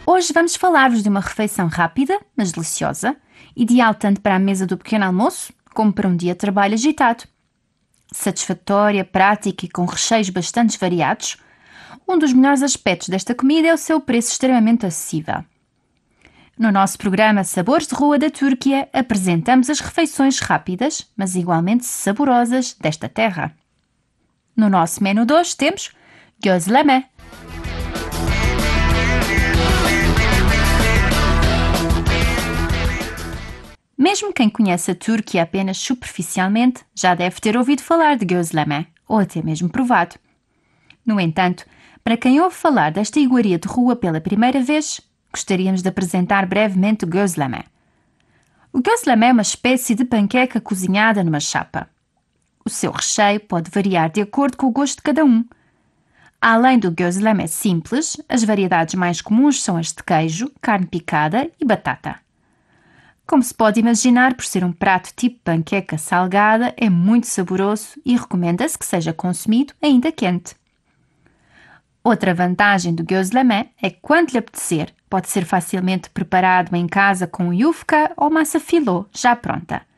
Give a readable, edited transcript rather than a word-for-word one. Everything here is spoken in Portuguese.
Hoje vamos falar-vos de uma refeição rápida, mas deliciosa, ideal tanto para a mesa do pequeno almoço como para um dia de trabalho agitado. Satisfatória, prática e com recheios bastante variados, um dos melhores aspectos desta comida é o seu preço extremamente acessível. No nosso programa Sabores de Rua da Turquia, apresentamos as refeições rápidas, mas igualmente saborosas desta terra. No nosso menu de hoje temos gözleme. Mesmo quem conhece a Turquia apenas superficialmente, já deve ter ouvido falar de gözleme, ou até mesmo provado. No entanto, para quem ouve falar desta iguaria de rua pela primeira vez, gostaríamos de apresentar brevemente o gözleme. O gözleme é uma espécie de panqueca cozinhada numa chapa. O seu recheio pode variar de acordo com o gosto de cada um. Além do gözleme simples, as variedades mais comuns são as de queijo, carne picada e batata. Como se pode imaginar, por ser um prato tipo panqueca salgada, é muito saboroso e recomenda-se que seja consumido ainda quente. Outra vantagem do gözleme é que, quando lhe apetecer, pode ser facilmente preparado em casa com yufka ou massa filó já pronta.